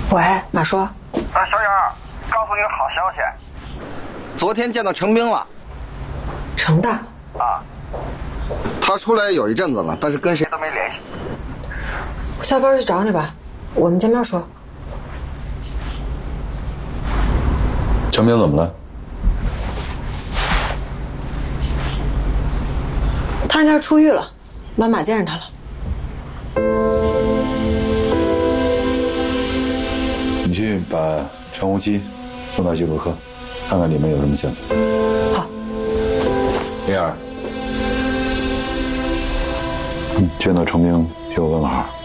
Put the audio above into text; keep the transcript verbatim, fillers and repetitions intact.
喂，马叔。 啊，小雅，告诉你个好消息，昨天见到程兵了。 程大。 啊。他出来有一阵子了，但是跟谁都没联系。 我下班去找你吧，我们见面说。 程兵怎么了？ 他应该是出狱了，妈妈见着他了。 你去把陈无期送到纪录科，看看里面有什么线索。 好。 灵儿，嗯，见到程兵替我问个好。